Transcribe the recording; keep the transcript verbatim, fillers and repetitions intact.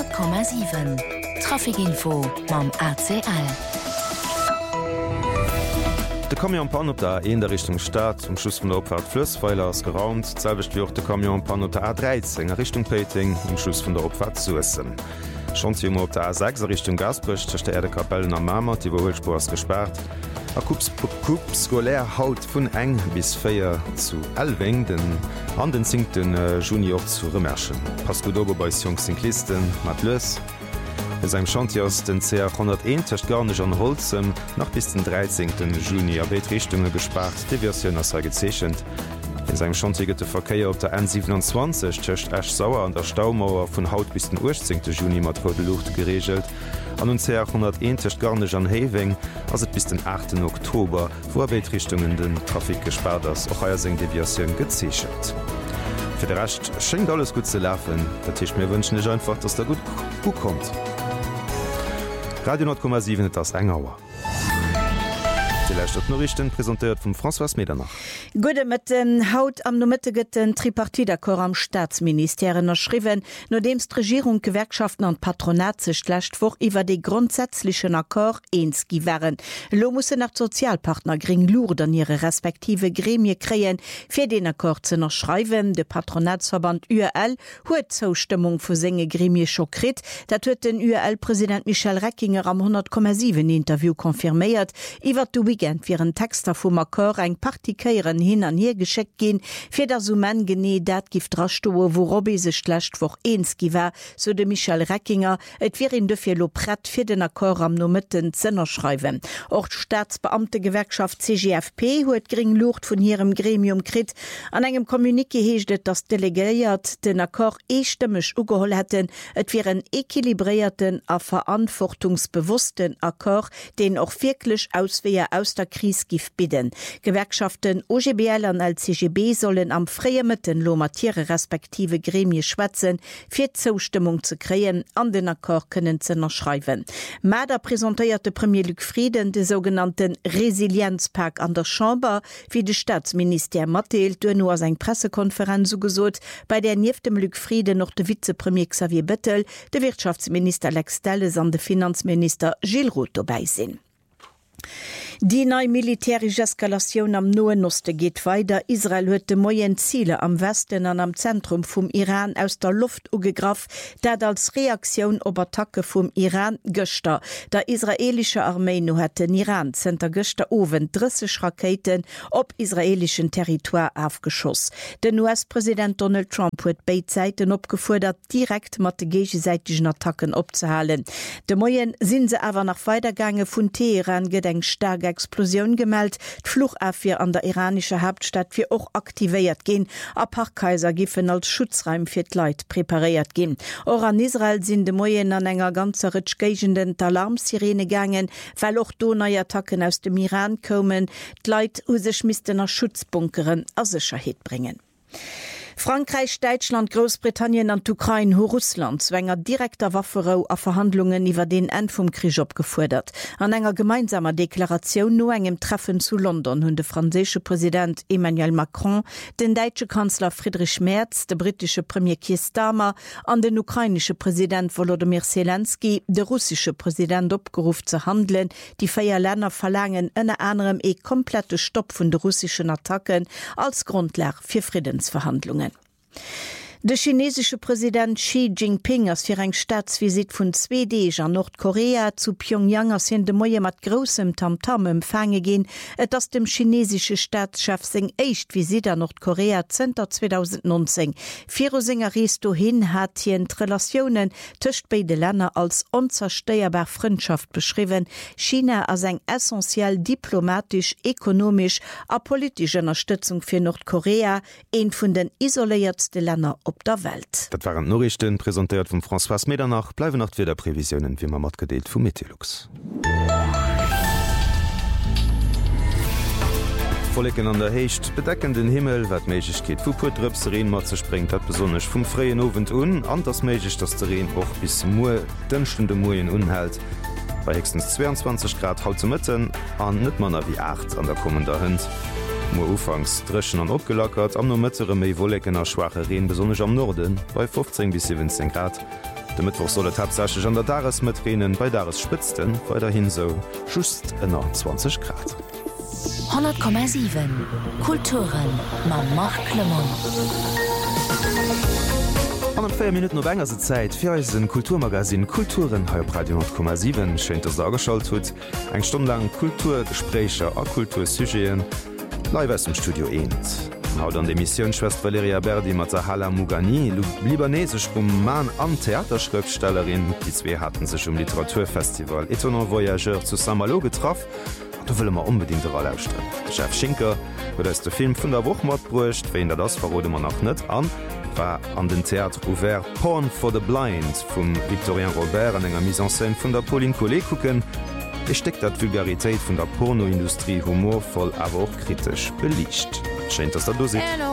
Komma sieben Trafikinfo mam A C L. De Kamion Pan op der en der Richtung Stadt zum Schluss vun der Opfahrt Flössweiler ass geraumt, zelwecht wie auch de Kamion Pan op der A dreizehn enger Richtung Peting um Schluss vun der Opfahrt zu essen. Schon op der A sechs Richtung Gasbrüch zercht der Erdekapellen am Mammer, die Wohlspur ass gesperrt. A Kupp skolär haut vun eng bis féier zu Elweng den an den zinkten äh, Junior zu remerschen. Pascodobo bei Jungsinklisten mat Lës. Es einem Chantiers den C hunderteins töcht gar nicht an Holzem nach bis den dreizehnten Juni a Betrichtungen gespart, die Version as gezeechchend. In seinem Chantigete Verkeier op der N siebenundzwanzig töcht Ash Sauer an der Staumauer vun Haut bis den urzehnten Juni mat vor de Luft geregelt. An den C hunderteins töcht gar nicht an Hewing, as et bis den achten Oktober vor Betrichtungen den Trafik gespart ass och eier seng die Version gezeechchend. Für de recht schenkt alles gut ze laufen, dat Tisch mir wünschen ich einfach, dass der gut gut kommt. Radio null Komma sieben das Engauer. Nachrichten präsentiert von François Medernach. Gute mit den Haut am Nummittegeten Tripartitakor am Staatsministerien erschrieben, nur dems die Regierung, Gewerkschaften und Patronat sich schlecht vor über die grundsätzlichen Akkord einski wären. Lo muss nach Sozialpartner gering Lourd an ihre respektive Gremie kreen, für den Akkord zu noch schreiben. Der Patronatsverband U R L hat Zustimmung für seine Gremie schokrit. Das hat den U R L-Präsident Michel Reckinger am hundert Komma sieben Interview konfirmiert. Iwer du Weekend fir en Texter vum Akkor eng Partikéieren hin an hier gescheckt gin, fir der Sumen gené dat gift rastoe, wo Robby se schlecht woch eenski war, so de Michel Reckinger, et wie in de fir lo Brett fir den Akkor am nomitten Zinner schreiben. Ort Staatsbeamte Gewerkschaft C G F P huet gering Lucht vun ihrem Gremium krit. An engem Kommunike heeschtet, dass Delegéiert den Akkor eestimmech ugeholl hätten, et wie en équilibrierten a verantwortungsbewussten Akkor, den auch wirklich auswehe aus der Krise gif bidden. Gewerkschaften O G B L an L C G B sollen am freie Mitten lo matiere respektive Gremie schwätzen, fir Zustimmung zu kreen, an den Akkord können ze noch schreiben. Mader präsentierte Premier Luc Frieden den sogenannten Resilienzpack an der Chambre, wie de Staatsminister Mattel nur als eng Pressekonferenz so gesot, bei der nief dem Luc Frieden noch de Vizepremier Xavier Bettel, de Wirtschaftsminister Alex Telles an de Finanzminister Gilles Roth beisinn. Die neue militärische Eskalation am Nahen Osten geht weiter. Israel huet de moyen Ziele am Westen an am Zentrum vom Iran aus der Luft ugegraf, dat als Reaktion op Attacke vom Iran göster. Der israelische Armee no hat den Iran zenter göster oven dreißig Raketen op israelischen Territoire aufgeschoss. Den U S-Präsident Donald Trump huet beide Seiten opgefordert, direkt mat de gegenseitigen Attacken opzuhalen. De moyen sind se aber nach Weitergange vun Teheran gedenk stark Explosion gemeldet, Fluchafwehr an der iranische Hauptstadt fir auch aktiviert gehen, a Parkkaiser giffen als Schutzraum fir Leiit präpariert gehen. Or an Israel sind de Moyen an enger ganzer Ritschgegenden Alarmsirene gangen, weil auch Donauattacken aus dem Iran kommen, Leiit usech missten nach Schutzbunkeren a Sicherheit bringen. Frankreich, Deutschland, Großbritannien und Ukraine ho Russland zwänger direkter Wafferau a Verhandlungen iwwer den End vom Krieg opgefordert. An enger gemeinsamer Deklaration no engem Treffen zu London hunn de französische Präsident Emmanuel Macron, den deutsche Kanzler Friedrich Merz, der britische Premier Keir Starmer an den ukrainische Präsident Volodymyr Zelensky, der russische Präsident opgerufen zu handeln. Die vier Länder verlangen unter anderem e komplette Stopp von de russischen Attacken als Grundlage für Friedensverhandlungen. Der chinesische Präsident Xi Jinping als fir eng Staatsvisit vun zwei Tage an Nordkorea zu Pyongyang as hin de Moie mat grossem Tamtam empfange gin, et ass dem chinesische Staatschef seg echt Visit an Nordkorea Zter zwanzig neunzehn. Viro Singer Resto hin hat hien Relationen töcht beide Länder als unzersteierbar Freundschaft beschrieben. China as eng essentiell diplomatisch, ökonomisch a politische Unterstützung für Nordkorea, een vun den isoliertste Länder op der Welt. Dat waren Norrichten präsentiert von François Medernach, bleiwe noch wieder Prävisionen wie man mat gedeelt vu Meteorlux. Follecken an der Hecht bedecken den Himmel, wat Meigkeet vu putrepseren mat ze springt, dat besonnech vum freien Ofent un, anders meigich dat der Reen och bis Mu dënchtende Moien unhält. Bei hextens zweiundzwanzig Grad haut zu Mëtten an net manner wie acht an der kommender Hënd. Mo ufangs dreschen an opgelackert, am no mëttere méi Wollecken a schwache Reen besonnech am Norden bei fünfzehn bis siebzehn Grad. De Mittwoch solle tapsche an der Dares mitrenen bei Dares spitzten weiterhin so just ënner zwanzig Grad. hundert Komma sieben Kulturen ma Mark Clement. An vier Minuten op enger se Zeit fir eisen Kulturmagasin Kulturen halb Radio hundert Komma sieben schön der Sageschalt huet, eng stundenlang Kulturgesprächer a Kultursugéen live aus dem Studio eenent. Haut an de Missionsschwest Valeria Berdi mat Hala Mugani, libanesisch Roman an Theaterschriftstellerin, die zwee hatten sech um Literaturfestival Etonner Voyageur zu Saint-Malo getroffen. Da will man unbedingt ausstellen. Chef Schinker huet ass der Film vun der Wochmat bruecht, wéi der das verrode man noch net an, war an den Theater ouvert Porn for the Blind vum Victorien Robert an enger Mise en scène vun der Pauline Collet kucken. E steckt dat Vulgaritéit vun der Pornoindustrie humorvoll awer auch kritisch belicht. Scheint dass dat do se.